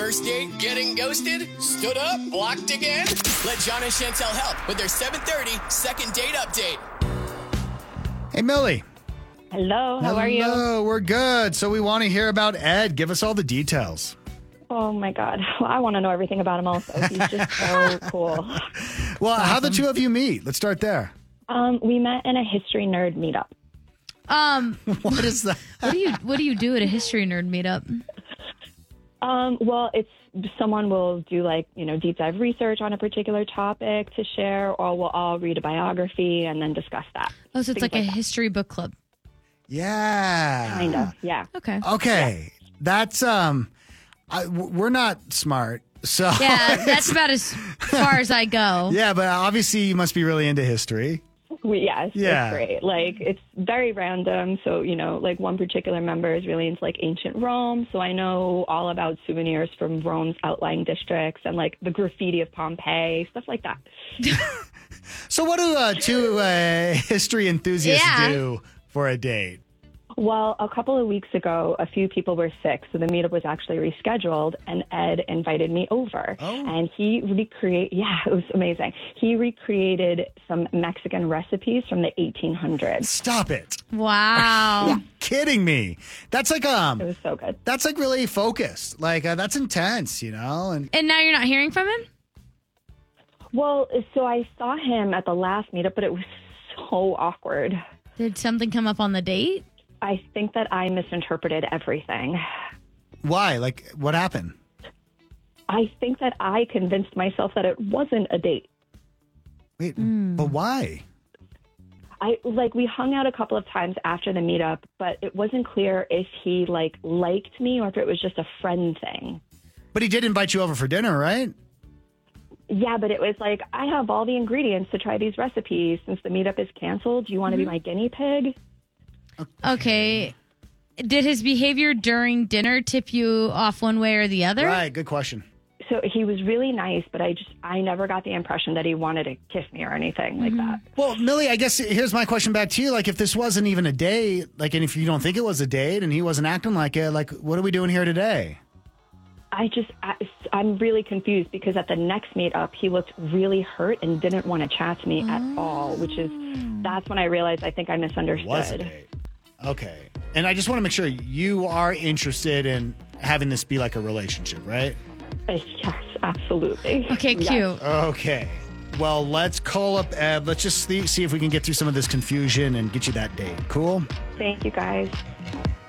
First date, getting ghosted? Stood up, blocked again? Let John and Chantel help with their 7:30 second date update. Hey, Millie. Hello, how are you? Hello, we're good. So we want to hear about Ed. Give us all the details. Oh my God. Well, I want to know everything about him also. He's just so cool. Well, how the two of you meet? Let's start there. We met in a history nerd meetup. What is that? What do you do at a history nerd meetup? Well, it's someone will do deep dive research on a particular topic to share, or we'll all read a biography and then discuss that. Oh, so it's like a history book club. Yeah. Kind of, yeah. Okay. Okay. That's, we're not smart. So Yeah, that's about as far as I go. yeah, but obviously you must be really into history. Yes, Yeah. it's great. It's very random. So, one particular member is really into ancient Rome. So I know all about souvenirs from Rome's outlying districts and the graffiti of Pompeii, stuff like that. So what do two history enthusiasts do for a date? Well, a couple of weeks ago, a few people were sick, so the meetup was actually rescheduled, and Ed invited me over. And he it was amazing. He recreated some Mexican recipes from the 1800s. Stop it. Wow. You're kidding me. That's It was so good. That's really focused. That's intense, And And now you're not hearing from him? Well, so I saw him at the last meetup, but it was so awkward. Did something come up on the date? I think that I misinterpreted everything. Why? What happened? I think that I convinced myself that it wasn't a date. Wait, but why? We hung out a couple of times after the meetup, but it wasn't clear if he liked me or if it was just a friend thing. But he did invite you over for dinner, right? Yeah, but it was I have all the ingredients to try these recipes. Since the meetup is canceled, do you want to be my guinea pig? Okay. Did his behavior during dinner tip you off one way or the other? Right, good question. So he was really nice, but I never got the impression that he wanted to kiss me or anything like that. Well, Millie, I guess here's my question back to you. If this wasn't even a date, and if you don't think it was a date and he wasn't acting like it, what are we doing here today? I'm really confused because at the next meetup, he looked really hurt and didn't want to chat to me at all, that's when I realized I think I misunderstood. It was a date. Okay. And I just want to make sure you are interested in having this be like a relationship, right? Yes, absolutely. Okay, cute. Yes. Okay. Well, let's call up Ed. Let's just see if we can get through some of this confusion and get you that date. Cool? Thank you, guys.